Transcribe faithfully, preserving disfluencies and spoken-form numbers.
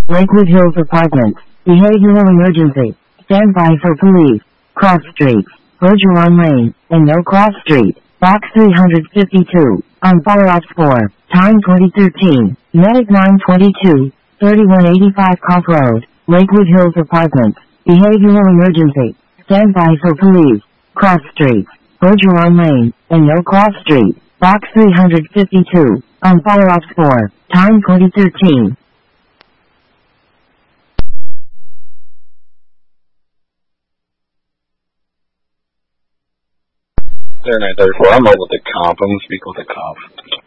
Lakewood Hills Apartments. Behavioral emergency. Stand by for police. Cross street. Bergeron Lane, and no cross street. Box three hundred fifty-two. On follow-up four. Time twenty thirteen. Medic nine twenty-two. thirty-one eighty-five Cough Road. Lakewood Hills Apartments. Behavioral emergency. Stand by for police. Cross street. Bergeron Lane, and no cross street. Box three hundred fifty-two. On follow-up four. Time twenty thirteen. They're nine thirty-four. I'm over with the cop. I'm going to speak with the cop.